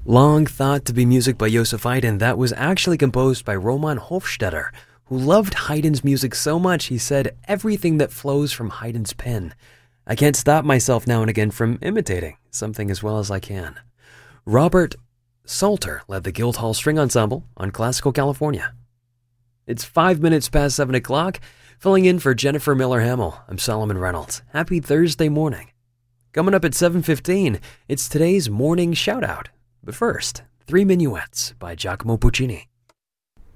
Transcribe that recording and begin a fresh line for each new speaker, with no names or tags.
Long thought to be music by Joseph Haydn, that was actually composed by Roman Hofstadter, who loved Haydn's music so much he said everything that flows from Haydn's pen. I can't stop myself now and again from imitating something as well as I can. Robert Salter led the Guildhall String Ensemble on Classical California. It's 5 minutes past 7 o'clock, filling in for Jennifer Miller-Hamill. I'm Solomon Reynolds. Happy Thursday morning. Coming up at 7:15, it's today's morning shout-out. But first, 3 Minuets by Giacomo Puccini.